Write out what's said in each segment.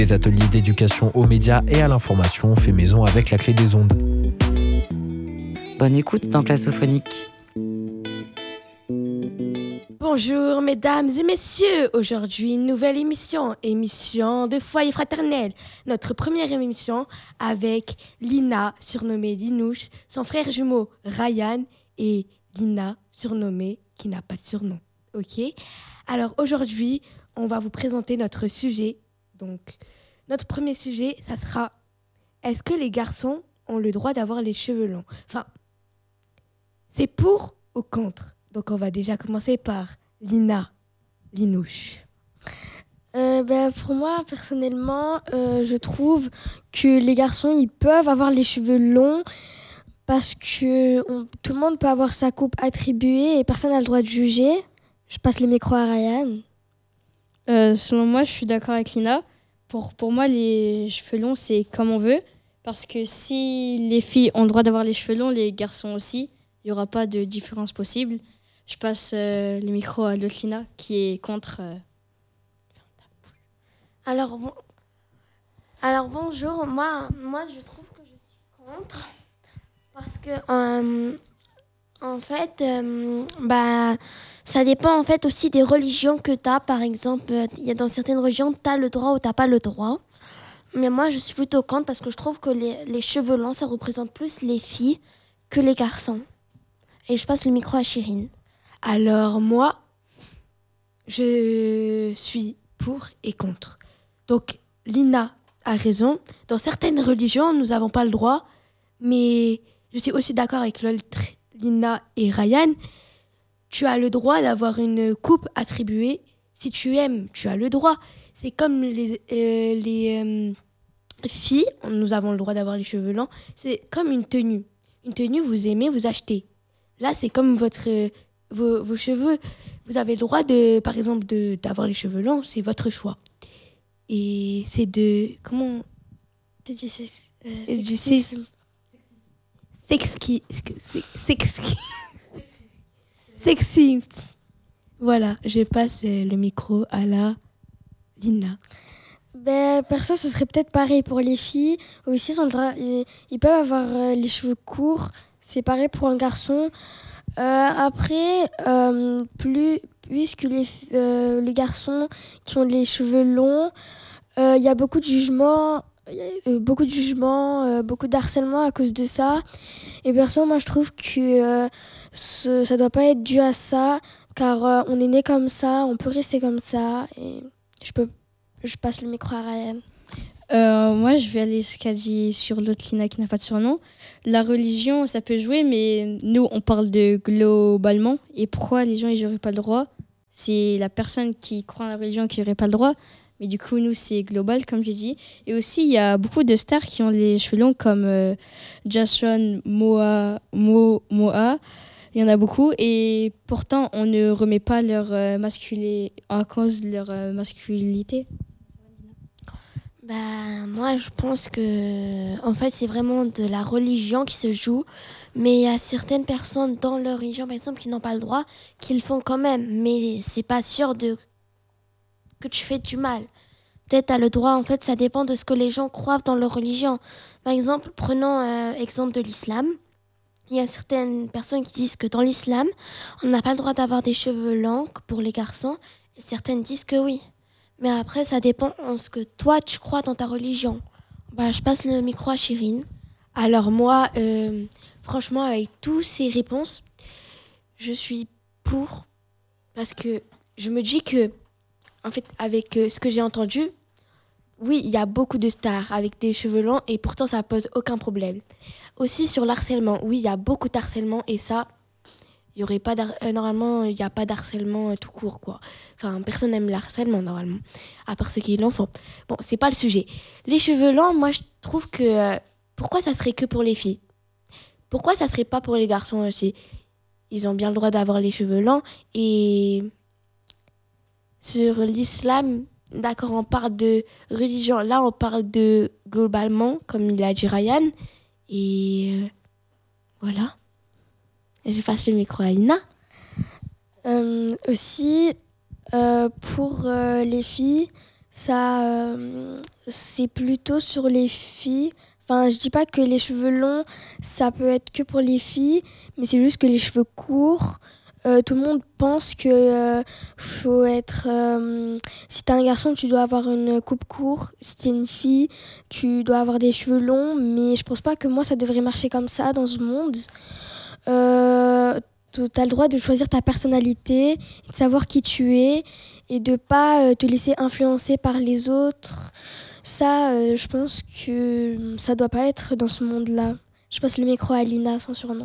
Les ateliers d'éducation aux médias et à l'information fait maison avec la clé des ondes. Bonne écoute dans Classophonique. Bonjour mesdames et messieurs, aujourd'hui une nouvelle émission de Foyer Fraternel. Notre première émission avec Lina, surnommée Linouche, son frère jumeau Ryan et Lina, surnommée qui n'a pas de surnom. Ok. Alors aujourd'hui, on va vous présenter notre sujet. Donc notre premier sujet, ça sera: est-ce que les garçons ont le droit d'avoir les cheveux longs? Enfin, c'est pour ou contre? Donc on va déjà commencer par Lina, Linouche. Pour moi, personnellement, je trouve que les garçons, ils peuvent avoir les cheveux longs parce que tout le monde peut avoir sa coupe attribuée et personne n'a le droit de juger. Je passe le micro à Ryan. Selon moi, je suis d'accord avec Lina. Pour moi, les cheveux longs, c'est comme on veut. Parce que si les filles ont le droit d'avoir les cheveux longs, les garçons aussi, il n'y aura pas de différence possible. Je passe le micro à l'autre Lina qui est contre. Alors bonjour, moi je trouve que je suis contre parce que en fait ça dépend en fait aussi des religions que tu as. Par exemple, il y a dans certaines religions tu as le droit ou tu n'as pas le droit. Mais moi je suis plutôt contre parce que je trouve que les cheveux longs ça représente plus les filles que les garçons. Et je passe le micro à Chirine. Alors moi, je suis pour et contre. Donc Lina a raison. Dans certaines religions, nous n'avons pas le droit. Mais je suis aussi d'accord avec l'autre Lina et Ryan. Tu as le droit d'avoir une coupe attribuée. Si tu aimes, tu as le droit. C'est comme les filles, nous avons le droit d'avoir les cheveux longs. C'est comme une tenue. Une tenue, vous aimez, vous achetez. Là, c'est comme vos cheveux. Vous avez le droit, par exemple, d'avoir les cheveux longs. C'est votre choix. Et c'est comment... C'est du sexisme. Sexisme. Voilà, je passe le micro à la Lina. Perso, ce serait peut-être pareil pour les filles. Aussi, ils peuvent avoir les cheveux courts. C'est pareil pour un garçon. Après, puisque les garçons qui ont les cheveux longs, il y a beaucoup de jugements, beaucoup d'harcèlement à cause de ça. Et perso, moi, je trouve que ça doit pas être dû à ça, car on est né comme ça, on peut rester comme ça. Et je passe le micro à Ryan. Moi, je vais aller ce qu'a dit sur l'autre Lina qui n'a pas de surnom. La religion, ça peut jouer, mais nous, on parle de globalement. Et pourquoi les gens, ils n'auraient pas le droit? C'est la personne qui croit en la religion qui n'aurait pas le droit. Mais du coup, nous, c'est global, comme j'ai dit. Et aussi, il y a beaucoup de stars qui ont les cheveux longs, comme Jason Momoa. Il y en a beaucoup. Et pourtant, on ne remet pas leur en cause leur masculinité. Moi, je pense que en fait, c'est vraiment de la religion qui se joue. Mais il y a certaines personnes dans leur religion, par exemple, qui n'ont pas le droit, qui le font quand même. Mais c'est pas sûr que tu fais du mal. Peut-être tu as le droit, en fait, ça dépend de ce que les gens croient dans leur religion. Par exemple, prenons exemple de l'islam. Il y a certaines personnes qui disent que dans l'islam, on n'a pas le droit d'avoir des cheveux longs pour les garçons. Et certaines disent que oui. Mais après, ça dépend de ce que toi, tu crois dans ta religion. Je passe le micro à Chirine. Alors moi, franchement, avec toutes ces réponses, je suis pour. Parce que je me dis que, en fait, avec ce que j'ai entendu, oui, il y a beaucoup de stars avec des cheveux longs et pourtant, ça pose aucun problème. Aussi, sur l'harcèlement, oui, il y a beaucoup d'harcèlement et ça... normalement, il n'y a pas d'harcèlement tout court, quoi. Enfin, personne n'aime l'harcèlement, normalement, à part ceux qui l'en font. Bon, c'est pas le sujet. Les cheveux longs, moi, je trouve que... pourquoi ça serait que pour les filles? Pourquoi ça serait pas pour les garçons aussi? Ils ont bien le droit d'avoir les cheveux longs. Et sur l'islam, d'accord, on parle de religion. Là, on parle de globalement, comme il a dit Ryan. Et voilà. Je passe le micro à Lina. Aussi, pour les filles, ça, c'est plutôt sur les filles. Enfin, je dis pas que les cheveux longs, ça peut être que pour les filles, mais c'est juste que les cheveux courts, tout le monde pense que faut être. Si t'es un garçon, tu dois avoir une coupe courte. Si t'es une fille, tu dois avoir des cheveux longs. Mais je pense pas que moi, ça devrait marcher comme ça dans ce monde. T'as le droit de choisir ta personnalité, de savoir qui tu es et de pas te laisser influencer par les autres. Ça, je pense que ça doit pas être dans ce monde-là. Je passe le micro à Lina, sans surnom.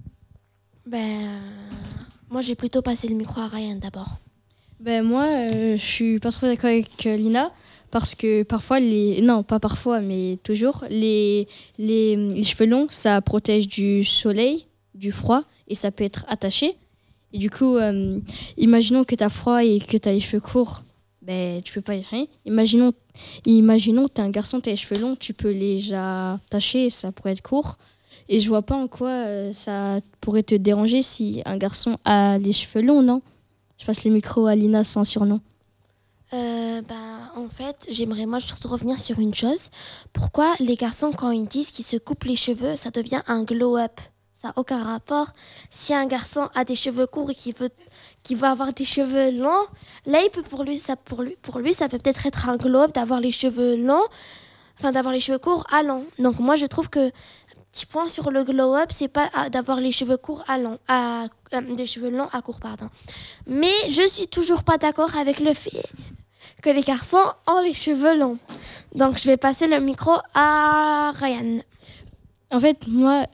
Moi, j'ai plutôt passé le micro à Ryan d'abord. Moi, je suis pas trop d'accord avec Lina parce que parfois, non, pas parfois, mais toujours, les cheveux longs, ça protège du soleil, du froid et ça peut être attaché. Et du coup, imaginons que tu as froid et que tu as les cheveux courts, tu peux pas y rien. Imaginons que tu es un garçon, tu as les cheveux longs, tu peux les attacher, ça pourrait être court. Et je vois pas en quoi ça pourrait te déranger si un garçon a les cheveux longs, non? Je passe le micro à Lina sans surnom. En fait, j'aimerais moi surtout revenir sur une chose. Pourquoi les garçons, quand ils disent qu'ils se coupent les cheveux, ça devient un glow-up? Ça n'a aucun rapport. Si un garçon a des cheveux courts et qu'il veut avoir des cheveux longs, là, pour lui, ça peut peut-être être un glow-up d'avoir les cheveux longs, d'avoir les cheveux courts à longs. Donc moi, je trouve que petit point sur le glow-up, c'est pas d'avoir les cheveux courts des cheveux longs à court, pardon. Mais je suis toujours pas d'accord avec le fait que les garçons ont les cheveux longs. Donc je vais passer le micro à Ryan. En fait, moi,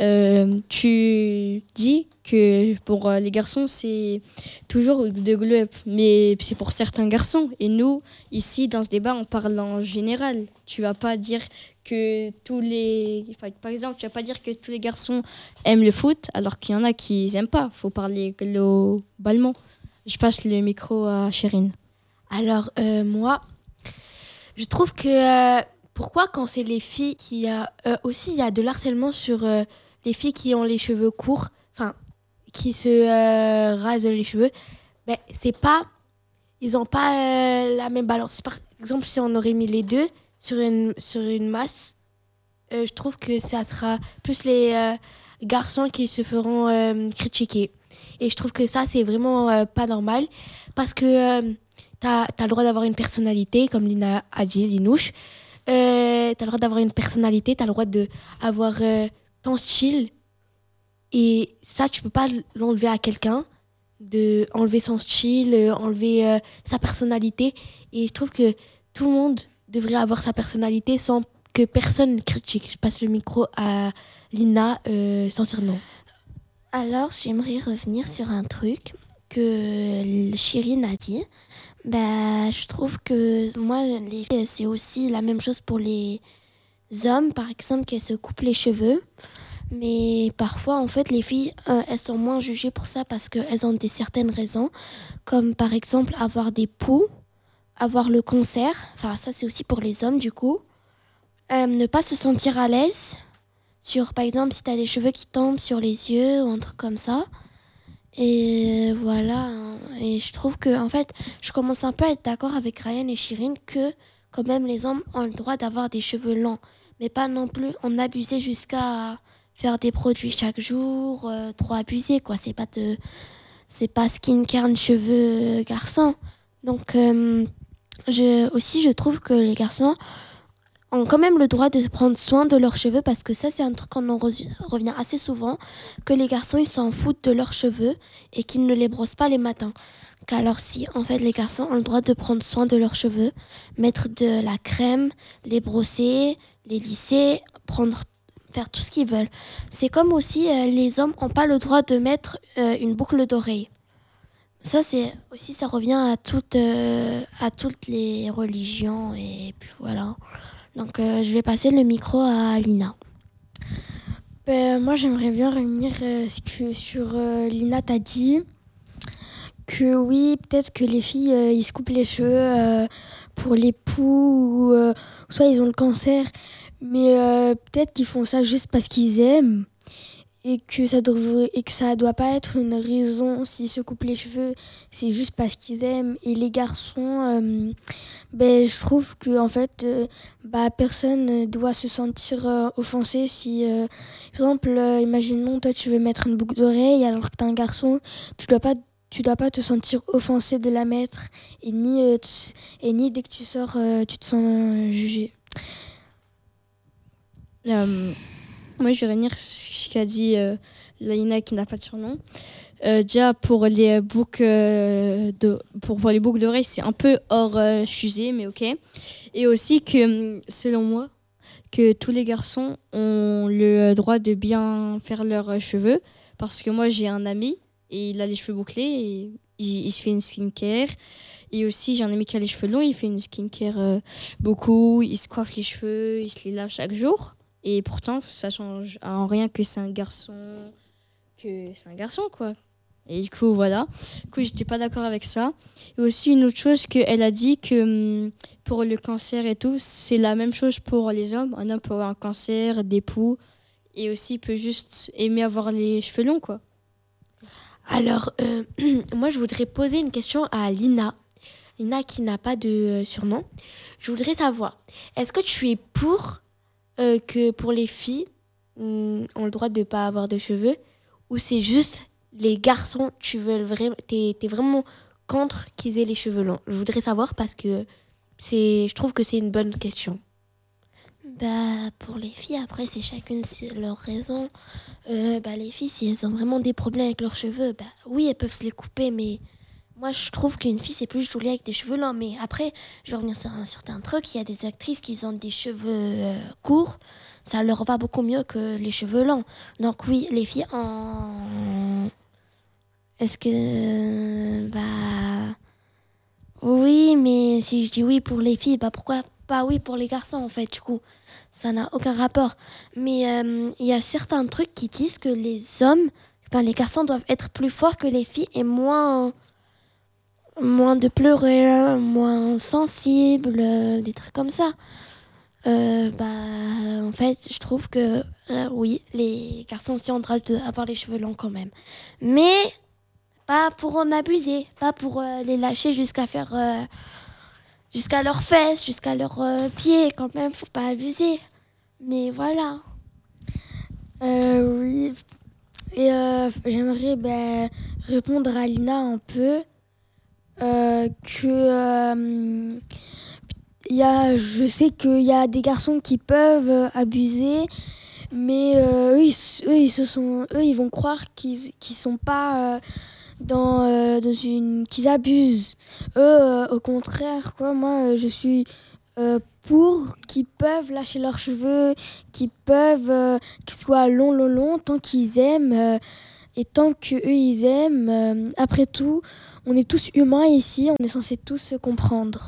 tu dis que pour les garçons, c'est toujours de glow-up, mais c'est pour certains garçons. Et nous, ici, dans ce débat, on parle en général. Tu vas pas dire que par exemple, tu vas pas dire que tous les garçons aiment le foot, alors qu'il y en a qui n'aiment pas. Il faut parler globalement. Je passe le micro à Chérine. Alors, moi, je trouve que... pourquoi quand c'est les filles qui... aussi, il y a de l'harcèlement sur les filles qui ont les cheveux courts, qui se rasent les cheveux. C'est pas... Ils n'ont pas la même balance. Par exemple, si on aurait mis les deux sur une masse, je trouve que ça sera plus les garçons qui se feront critiquer. Et je trouve que ça, c'est vraiment pas normal. Parce que t'as le droit d'avoir une personnalité, comme Lina a dit, Linouche. T'as le droit d'avoir une personnalité, t'as le droit d'avoir ton style. Et ça, tu peux pas l'enlever à quelqu'un, enlever son style, enlever sa personnalité. Et je trouve que tout le monde devrait avoir sa personnalité sans que personne critique. Je passe le micro à Lina, sans surnom. Alors, j'aimerais revenir sur un truc que Chérine a dit. Je trouve que moi, les filles, c'est aussi la même chose pour les hommes, par exemple, qui se coupent les cheveux. Mais parfois, en fait, les filles, elles sont moins jugées pour ça parce qu'elles ont certaines raisons, comme par exemple avoir des poux, avoir le cancer. Ça, c'est aussi pour les hommes, du coup. Ne pas se sentir à l'aise par exemple, si tu as les cheveux qui tombent sur les yeux ou un truc comme ça. Et voilà. Et je trouve que, en fait, je commence un peu à être d'accord avec Ryan et Chérine que, quand même, les hommes ont le droit d'avoir des cheveux longs. Mais pas non plus en abuser jusqu'à faire des produits chaque jour, trop abusé, quoi. C'est pas skincare cheveux garçon. Donc, je trouve que les garçons ont quand même le droit de prendre soin de leurs cheveux parce que ça, c'est un truc qu'on en revient assez souvent, que les garçons, ils s'en foutent de leurs cheveux et qu'ils ne les brossent pas les matins. Alors si, en fait, les garçons ont le droit de prendre soin de leurs cheveux, mettre de la crème, les brosser, les lisser, faire tout ce qu'ils veulent. C'est comme aussi, les hommes n'ont pas le droit de mettre une boucle d'oreille. Ça revient à toutes les religions et puis voilà. Donc, je vais passer le micro à Lina. Moi, j'aimerais bien revenir sur Lina t'a dit que oui, peut-être que les filles, ils se coupent les cheveux pour les poux ou soit ils ont le cancer, mais peut-être qu'ils font ça juste parce qu'ils aiment. et que ça doit pas être une raison s'ils se coupent les cheveux, c'est juste parce qu'ils aiment. Et les garçons, je trouve que en fait, personne ne doit se sentir offensé si, par exemple, imaginons toi tu veux mettre une boucle d'oreille alors que t'es un garçon, tu dois pas te sentir offensé de la mettre et ni dès que tu sors, tu te sens jugé. Moi, je vais revenir sur ce qu'a dit Laïna qui n'a pas de surnom. Déjà, pour les boucles pour les boucles d'oreilles, c'est un peu hors sujet, mais ok. Et aussi que, selon moi, que tous les garçons ont le droit de bien faire leurs cheveux. Parce que moi, j'ai un ami et il a les cheveux bouclés et il se fait une skincare. Et aussi, j'ai un ami qui a les cheveux longs, il fait une skincare beaucoup. Il se coiffe les cheveux, il se les lave chaque jour. Et pourtant, ça change en rien que c'est un garçon, quoi. Et du coup, voilà. Du coup, j'étais pas d'accord avec ça. Et aussi, une autre chose qu'elle a dit que pour le cancer et tout, c'est la même chose pour les hommes. Un homme peut avoir un cancer, des poux, et aussi peut juste aimer avoir les cheveux longs, quoi. Alors, moi, je voudrais poser une question à Lina. Lina qui n'a pas de surnom. Je voudrais savoir, est-ce que tu es pour que pour les filles ont le droit de ne pas avoir de cheveux, ou c'est juste les garçons, t'es vraiment contre qu'ils aient les cheveux longs? Je voudrais savoir parce que je trouve que c'est une bonne question. Pour les filles, après, c'est chacune leur raison. Les filles, si elles ont vraiment des problèmes avec leurs cheveux, oui, elles peuvent se les couper, mais moi, je trouve qu'une fille, c'est plus joli avec des cheveux longs. Mais après, je vais revenir sur un certain truc. Il y a des actrices qui ont des cheveux courts. Ça leur va beaucoup mieux que les cheveux longs. Donc oui, les filles Est-ce que... Oui, mais si je dis oui pour les filles, pourquoi pas oui pour les garçons, en fait, du coup. Ça n'a aucun rapport. Mais il y a certains trucs qui disent que les garçons doivent être plus forts que les filles et moins de pleurer, moins sensibles, des trucs comme ça. En fait, je trouve que oui, les garçons aussi ont le droit d'avoir les cheveux longs quand même. Mais pas pour en abuser, pas pour les lâcher jusqu'à leurs fesses, jusqu'à leurs pieds quand même, faut pas abuser. Mais voilà. Oui. Et j'aimerais répondre à Lina un peu. Je sais qu'il y a des garçons qui peuvent abuser, mais eux, ils vont croire qu'ils sont pas qu'ils abusent. Eux, au contraire, quoi. Moi, je suis pour qu'ils peuvent lâcher leurs cheveux, qu'ils soient longs, tant qu'ils aiment. Et tant qu'eux, ils aiment, après tout, on est tous humains ici, on est censés tous se comprendre.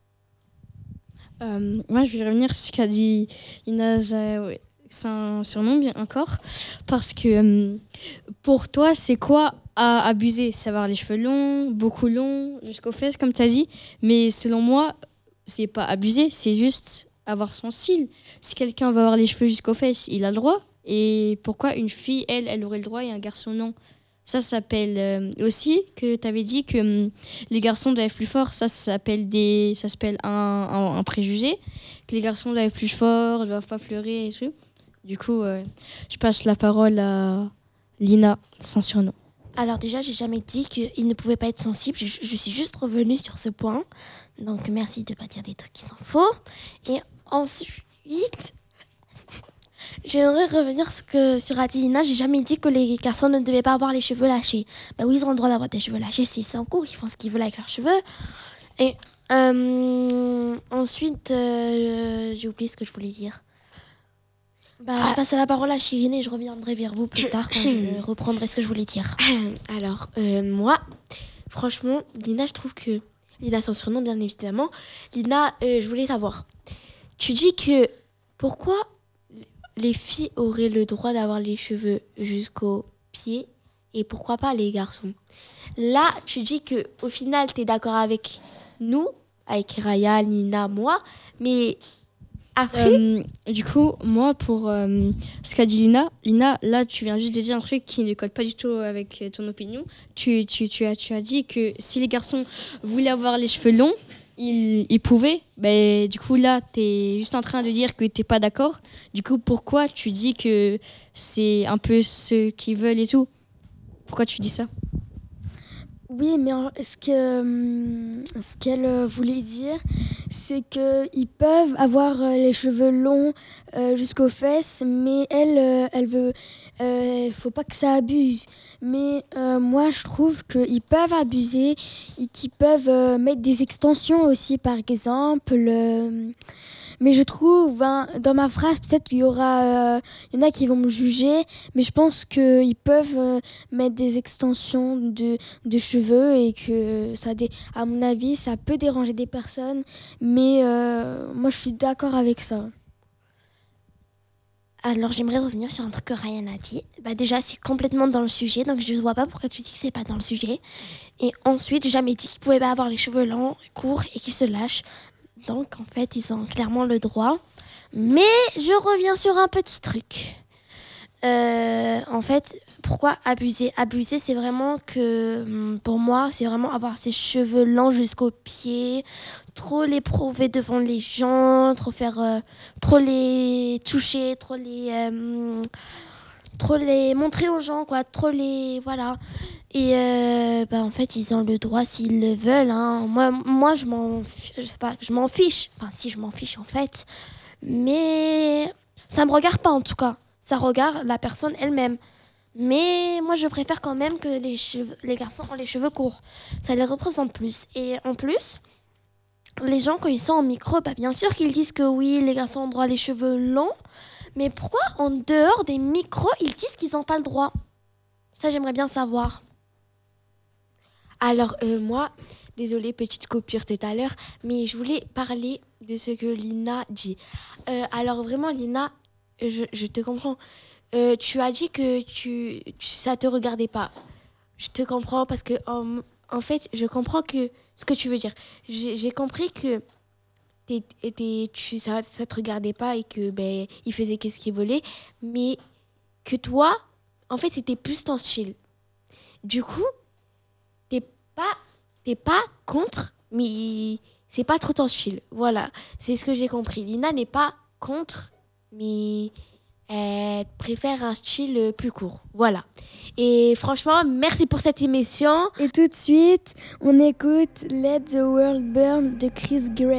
Moi, je vais revenir sur ce qu'a dit Inaz, c'est un surnom bien encore, parce que pour toi, c'est quoi à abuser? C'est avoir les cheveux longs, beaucoup longs, jusqu'aux fesses, comme tu as dit, mais selon moi, c'est pas abuser, c'est juste avoir son style. Si quelqu'un va avoir les cheveux jusqu'aux fesses, il a le droit. Et pourquoi une fille, elle aurait le droit et un garçon non? Ça s'appelle aussi que tu avais dit que les garçons doivent être plus forts. Ça s'appelle un préjugé. Que les garçons doivent être plus forts, ne doivent pas pleurer et tout. Du coup, je passe la parole à Lina, sans surnom. Alors déjà, j'ai jamais dit qu'ils ne pouvaient pas être sensibles. Je suis juste revenue sur ce point. Donc merci de ne pas dire des trucs qui sont faux. Et ensuite... J'aimerais revenir sur Adilina. J'ai jamais dit que les garçons ne devaient pas avoir les cheveux lâchés. Oui, ils ont le droit d'avoir des cheveux lâchés s'ils sont courts, ils font ce qu'ils veulent avec leurs cheveux. Et ensuite, j'ai oublié ce que je voulais dire. Je passe la parole à Chirine et je reviendrai vers vous plus tard quand je reprendrai ce que je voulais dire. Alors, moi, franchement, Lina, je trouve que... Lina, son surnom, bien évidemment. Lina, je voulais savoir. Tu dis que... Pourquoi les filles auraient le droit d'avoir les cheveux jusqu'aux pieds et pourquoi pas les garçons? Là, tu dis qu'au final, tu es d'accord avec nous, avec Raya, Nina, moi, mais Après, Du coup, moi, pour ce qu'a dit Lina, là, tu viens juste de dire un truc qui ne colle pas du tout avec ton opinion. Tu as dit que si les garçons voulaient avoir les cheveux longs, ils pouvaient. Ben, du coup, là, tu es juste en train de dire que tu n'es pas d'accord. Du coup, pourquoi tu dis que c'est un peu ce qu'ils veulent et tout? Pourquoi tu dis ça? Oui, mais ce qu'elle voulait dire, c'est qu'ils peuvent avoir les cheveux longs jusqu'aux fesses, mais elle veut, faut pas que ça abuse. Mais moi, je trouve qu'ils peuvent abuser et qu'ils peuvent mettre des extensions aussi, par exemple. Mais je trouve, dans ma phrase, peut-être qu'il y aura, il y en a qui vont me juger, mais je pense qu'ils peuvent mettre des extensions de cheveux et que à mon avis, ça peut déranger des personnes. Mais moi, je suis d'accord avec ça. Alors, j'aimerais revenir sur un truc que Ryan a dit. Déjà, c'est complètement dans le sujet, donc je ne vois pas pourquoi tu dis que c'est pas dans le sujet. Et ensuite, j'ai jamais dit qu'ils pouvaient pas avoir les cheveux longs, courts et qu'ils se lâchent. Donc, en fait, ils ont clairement le droit. Mais je reviens sur un petit truc. En fait, pourquoi abuser? Abuser, c'est vraiment que, pour moi, c'est vraiment avoir ses cheveux longs jusqu'aux pieds, trop les prouver devant les gens, trop les toucher, trop les montrer aux gens, quoi, voilà. Et en fait, ils ont le droit s'ils le veulent, hein. Moi, je m'en fiche. Enfin, si, je m'en fiche en fait, mais ça me regarde pas en tout cas. Ça regarde la personne elle-même. Mais moi, je préfère quand même que les garçons ont les cheveux courts. Ça les représente plus. Et en plus, les gens, quand ils sont en micro, bien sûr qu'ils disent que oui, les garçons ont le droit les cheveux longs. Mais pourquoi, en dehors des micros, ils disent qu'ils n'ont pas le droit? Ça, j'aimerais bien savoir. alors moi, désolée, petite coupure tout à l'heure, mais je voulais parler de ce que Lina dit. Alors vraiment, Lina, je te comprends. Tu as dit que ça te regardait pas. Je te comprends parce que en fait, je comprends que ce que tu veux dire. J'ai compris que ça te regardait pas et que il faisait qu'est-ce qu'il voulait, mais que toi, en fait, c'était plus ton style. Du coup, t'es pas contre, mais c'est pas trop ton style. Voilà, c'est ce que j'ai compris. Lina n'est pas contre, mais elle préfère un style plus court. Voilà. Et franchement, merci pour cette émission. Et tout de suite, on écoute Let the World Burn de Chris Gray.